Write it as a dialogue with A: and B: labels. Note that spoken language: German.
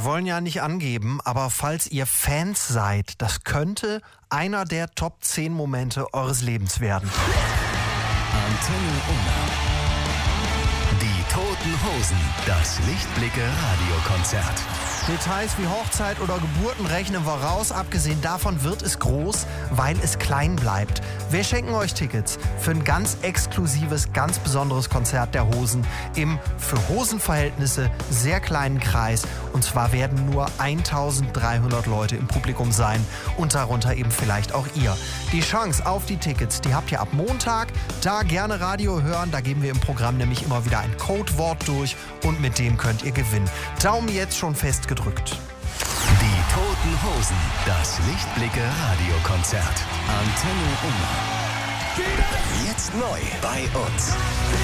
A: wollen ja nicht angeben, aber falls ihr Fans seid, das könnte einer der Top 10 Momente eures Lebens werden.
B: Antenne Unna. Die Toten Hosen, das Lichtblicke-Radiokonzert.
A: Details wie Hochzeit oder Geburten rechnen wir raus. Abgesehen davon wird es groß, weil es klein bleibt. Wir schenken euch Tickets für ein ganz exklusives, ganz besonderes Konzert der Hosen im für Hosenverhältnisse sehr kleinen Kreis. Und zwar werden nur 1300 Leute im Publikum sein und darunter eben vielleicht auch ihr. Die Chance auf die Tickets, die habt ihr ab Montag. Da gerne Radio hören, da geben wir im Programm nämlich immer wieder ein Codewort durch und mit dem könnt ihr gewinnen. Daumen jetzt schon festgedrückt.
B: Die Toten Hosen, das Lichtblicke-Radiokonzert. Antenne Unna. Jetzt neu bei uns.